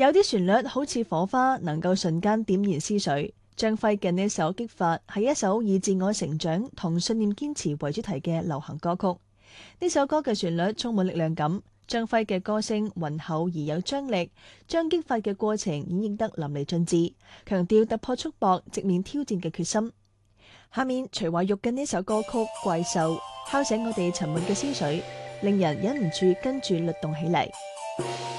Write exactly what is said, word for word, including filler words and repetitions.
有啲旋律好似火花，能夠瞬間點燃思緒。張輝嘅呢首《激發》係一首以自我成長同信念堅持為主題嘅流行歌曲。呢首歌嘅旋律充滿力量感，張輝嘅歌聲渾厚而有張力，將激發嘅過程演繹得淋漓盡致，強調突破束縛、直面挑戰嘅決心。下面徐懷鈺嘅呢首歌曲《怪獸》，敲醒我哋沉悶嘅思緒，令人忍唔住跟住律動起嚟。